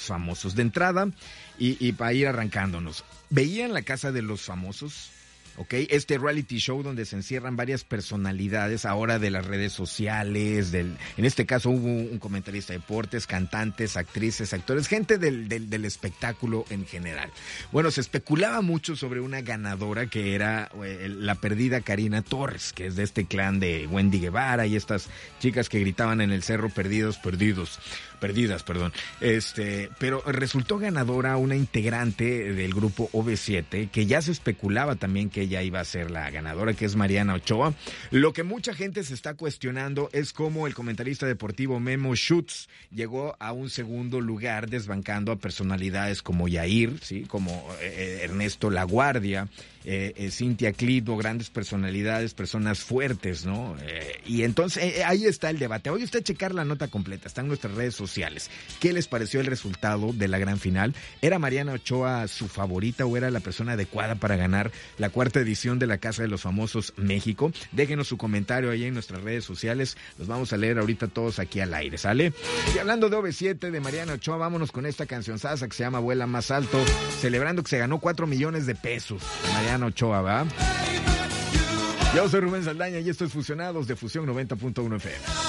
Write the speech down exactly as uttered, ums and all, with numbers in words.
Famosos. De entrada, y, y para ir arrancándonos, ¿veían La Casa de los Famosos? ¿Ok? Este reality show donde se encierran varias personalidades ahora de las redes sociales, del, en este caso hubo un comentarista de deportes, cantantes, actrices, actores, gente del, del, del espectáculo en general. Bueno, se especulaba mucho sobre una ganadora que era eh, la perdida Karina Torres, que es de este clan de Wendy Guevara y estas chicas que gritaban en el cerro perdidos, perdidos. Perdidas, perdón. Este, pero resultó ganadora una integrante del grupo O V siete, que ya se especulaba también que ella iba a ser la ganadora, que es Mariana Ochoa. Lo que mucha gente se está cuestionando es cómo el comentarista deportivo Memo Schutz llegó a un segundo lugar, desbancando a personalidades como Yair, ¿sí? Como eh, Ernesto Laguardia, eh, eh, Cintia Clitbo, grandes personalidades, personas fuertes, ¿no? Eh, y entonces eh, ahí está el debate. Hoy usted checar la nota completa, está en nuestras redes sociales. Sociales. ¿Qué les pareció el resultado de la gran final? ¿Era Mariana Ochoa su favorita o era la persona adecuada para ganar la cuarta edición de la Casa de los Famosos México? Déjenos su comentario ahí en nuestras redes sociales. Los vamos a leer ahorita todos aquí al aire, ¿sale? Y hablando de O V siete, de Mariana Ochoa, vámonos con esta canción sasa que se llama Vuela Más Alto, celebrando que se ganó cuatro millones de pesos. Mariana Ochoa, ¿va? Yo soy Rubén Saldaña y esto es Fusionados de Fusión noventa punto uno F M.